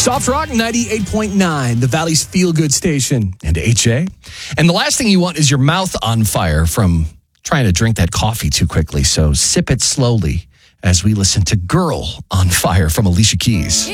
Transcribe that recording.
Soft Rock 98.9, the Valley's feel-good station, and HA. And the last thing you want is your mouth on fire from trying to drink that coffee too quickly. So sip it slowly as we listen to Girl on Fire from Alicia Keys.